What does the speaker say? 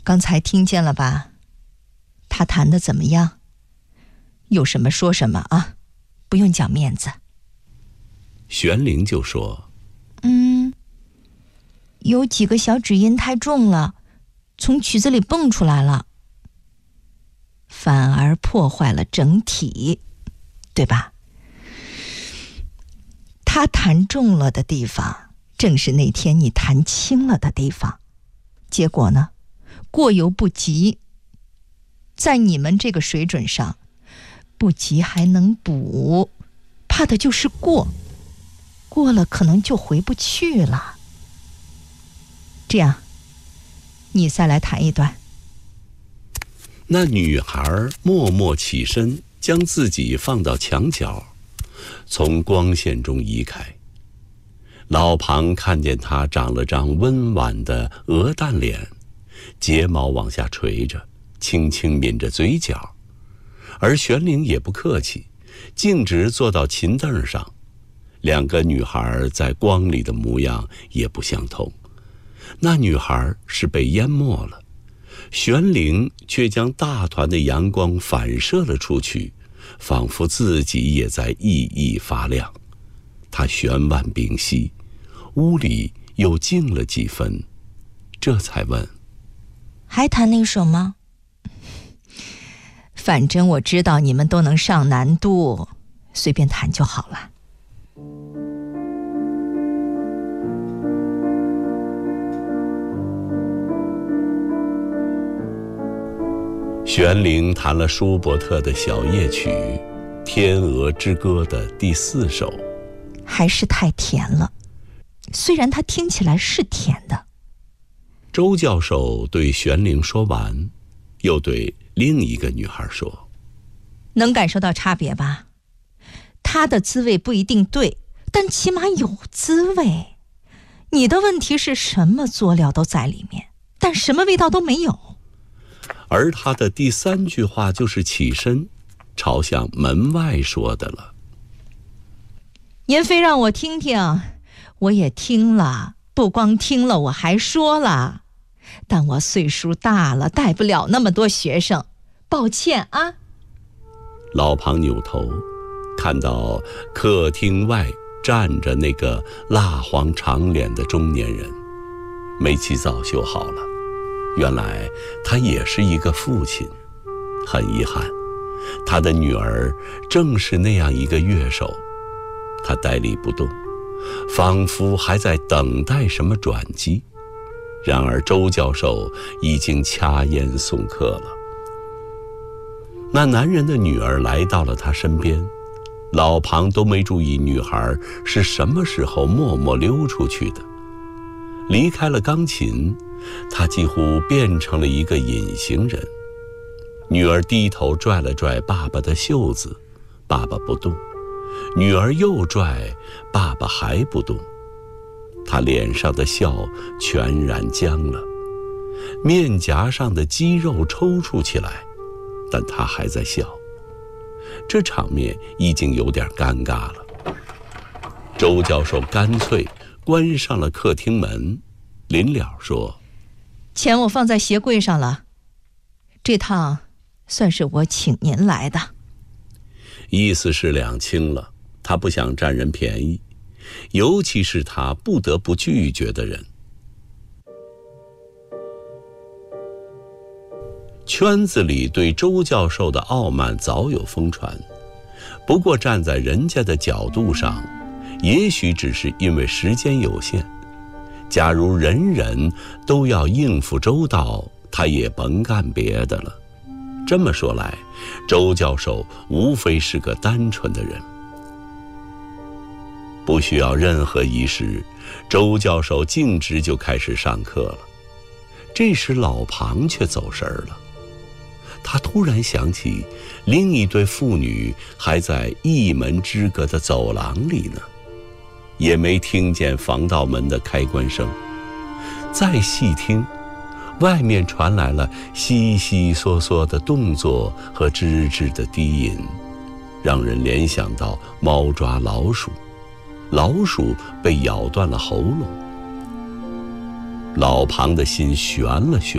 刚才听见了吧？他弹得怎么样？有什么说什么啊，不用讲面子。 玄灵就说： 有几个小指音太重了，从曲子里蹦出来了，反而破坏了整体，对吧？他弹重了的地方，正是那天你弹轻了的地方，结果呢，过犹不及。在你们这个水准上，不及还能补，怕的就是过了可能就回不去了。这样，你再来弹一段。 那女孩默默起身，将自己放到墙角，从光线中移开。老庞看见她长了张温婉的鹅蛋脸，睫毛往下垂着，轻轻抿着嘴角，而玄灵也不客气，径直坐到琴凳上。两个女孩在光里的模样也不相同，那女孩是被淹没了，玄灵却将大团的阳光反射了出去，仿佛自己也在熠熠发亮。他悬腕屏息，屋里又静了几分，这才问： 还弹那首吗？反正我知道你们都能上难度，随便弹就好了。 玄灵弹了舒伯特的小夜曲《天鹅之歌》的第4首， 还是太甜了，虽然它听起来是甜的。 周教授对玄灵说完，又对另一个女孩说： 能感受到差别吧？它的滋味不一定对，但起码有滋味。你的问题是什么佐料都在里面，但什么味道都没有。 而他的第3句话就是起身朝向门外说的了。 您非让我听听，我也听了，不光听了，我还说了，但我岁数大了，带不了那么多学生，抱歉啊。 老庞扭头看到客厅外站着那个蜡黄长脸的中年人，煤气早修好了，原来他也是一个父亲。很遗憾，他的女儿正是那样一个乐手。他呆立不动，仿佛还在等待什么转机。然而周教授已经掐烟送客了。那男人的女儿来到了他身边，老庞都没注意女孩是什么时候默默溜出去的。离开了钢琴，他几乎变成了一个隐形人。女儿低头拽了拽爸爸的袖子，爸爸不动。女儿又拽，爸爸还不动。他脸上的笑全然僵了，面颊上的肌肉抽搐起来，但他还在笑。这场面已经有点尴尬了。周教授干脆关上了客厅门，临了说： 钱我放在鞋柜上了，这趟算是我请您来的。 意思是两清了，他不想占人便宜，尤其是他不得不拒绝的人。圈子里对周教授的傲慢早有疯传，不过站在人家的角度上，也许只是因为时间有限。假如人人都要应付周到，他也甭干别的了。这么说来，周教授无非是个单纯的人。不需要任何仪式，周教授径直就开始上课了。这时老庞却走神了，他突然想起另一对父女还在一门之隔的走廊里呢，也没听见防盗门的开关声。再细听，外面传来了悉悉嗦嗦的动作和吱吱的低吟，让人联想到猫抓老鼠，老鼠被咬断了喉咙。老庞的心悬了悬，